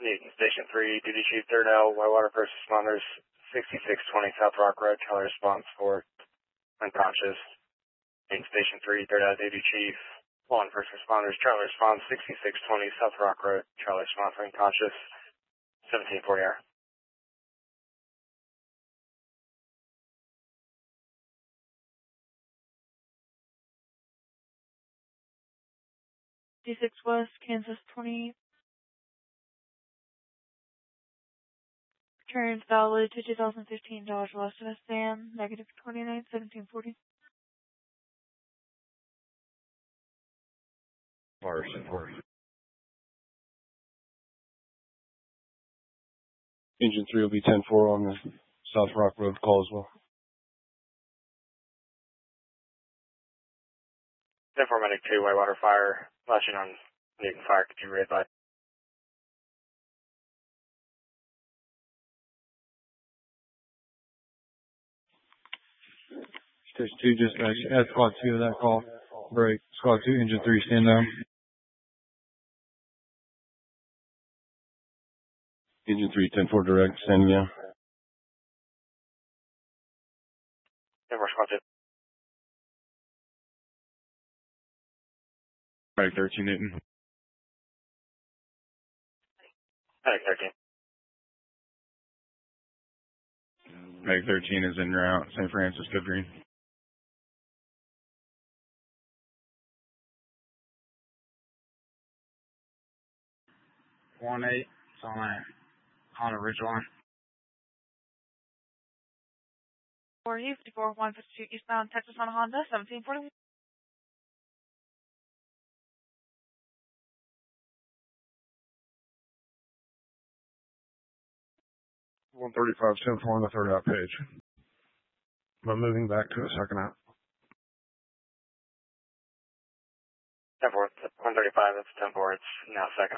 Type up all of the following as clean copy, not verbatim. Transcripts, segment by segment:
Newton Station 3, Duty Chief 3rd L, Whitewater First Responders, 6620 South Rock Road, Charlie response for unconscious. Newton Station 3, 3rd L, Duty Chief 1 First Responders, Charlie response, 6620 South Rock Road, Charlie response for unconscious, 1740R. D6 West, Kansas 20. Returns valid to 2015 Dodge West Sam, negative 29, 1740. Engine 3 will be 10-4 on the South Rock Road call as well. 10-4 Medic 2, Whitewater Fire, flashing on Newton Fire, could you read by? Station 2, dispatch, add Squad 2 of that call. Break. Squad 2, Engine 3, stand down. Engine 3, 10-4 direct, standing down. 10-4 Squad 2. Medic 13, Newton. Medic 13. Medic 13 is en route, St. Francis, good green. One eight. It's on a ridge line. 40, 54, 152 eastbound, Texas on a Honda, 1741. One 135, 10-4 on the third out page. I'm moving back to a second out. 10-4, 135, that's 10-4, it's now second.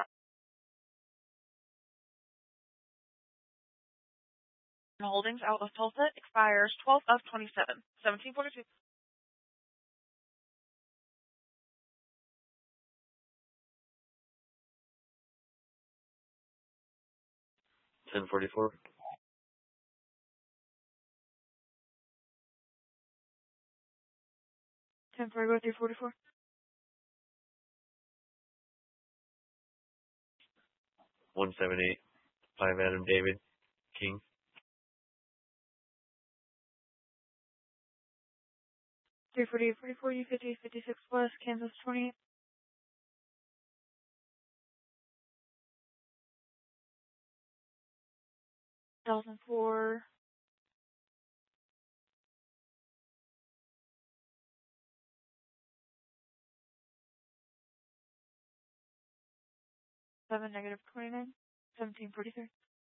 Holdings out of Tulsa expires 12 of 27, 1742. $10.44. 10-4, 344. 178. 5 Adam David King. 348, 44, U50, 56 West, Kansas 28. $1,004. -29, 1743.